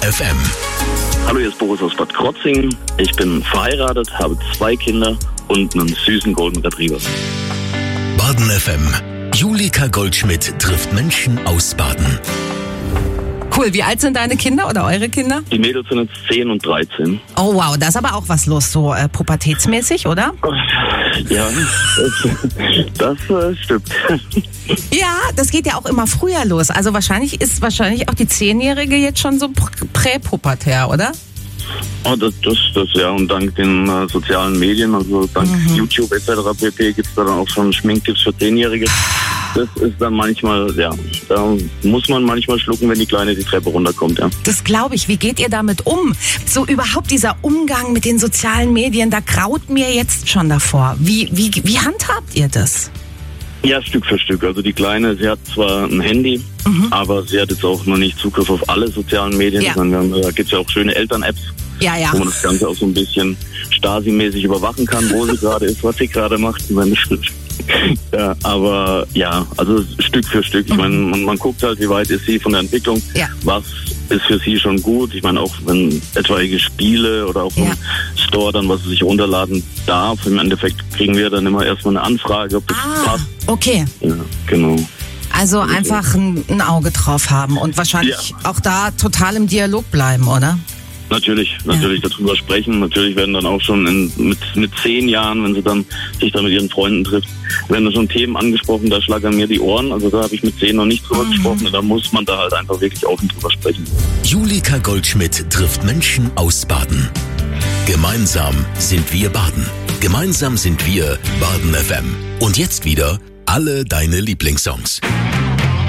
FM. Hallo, hier ist Boris aus Bad Krotzingen. Ich bin verheiratet, habe 2 Kinder und einen süßen Golden Retriever. Baden FM. Julika Goldschmidt trifft Menschen aus Baden. Cool, wie alt sind deine Kinder oder eure Kinder? Die Mädels sind jetzt 10 und 13. Oh wow, da ist aber auch was los, so pubertätsmäßig, oder? Ja, das stimmt. Ja, das geht ja auch immer früher los. Also wahrscheinlich ist auch die 10-Jährige jetzt schon so präpubertär, oder? Oh, das ja, und dank den sozialen Medien, also dank YouTube etc. pp. Gibt es da dann auch schon Schminktipps für 10-Jährige. Das ist dann manchmal, ja, da muss man manchmal schlucken, wenn die Kleine die Treppe runterkommt, ja. Das glaube ich. Wie geht ihr damit um? So überhaupt dieser Umgang mit den sozialen Medien, da graut mir jetzt schon davor. Wie handhabt ihr das? Ja, Stück für Stück. Also die Kleine, sie hat zwar ein Handy, aber sie hat jetzt auch noch nicht Zugriff auf alle sozialen Medien. Ja. Da gibt es ja auch schöne Eltern-Apps, Ja. wo man das Ganze auch so ein bisschen Stasi-mäßig überwachen kann, wo sie gerade ist, was sie gerade macht. Ja, aber ja, also Stück für Stück. Ich meine, man guckt halt, wie weit ist sie von der Entwicklung, Ja. was ist für sie schon gut. Ich meine, auch wenn etwaige Spiele oder auch vom Store dann, was sie sich runterladen darf, im Endeffekt kriegen wir dann immer erstmal eine Anfrage, ob das passt. Okay. Ja, genau. Also einfach ein Auge drauf haben und wahrscheinlich auch da total im Dialog bleiben, oder? Natürlich darüber sprechen. Natürlich werden dann auch schon mit 10 Jahren, wenn sie dann sich dann mit ihren Freunden trifft, werden da schon Themen angesprochen, da schlagern mir die Ohren. Also da habe ich mit 10 noch nicht drüber gesprochen. Und da muss man da halt einfach wirklich offen drüber sprechen. Julika Goldschmidt trifft Menschen aus Baden. Gemeinsam sind wir Baden. Gemeinsam sind wir Baden FM. Und jetzt wieder alle deine Lieblingssongs.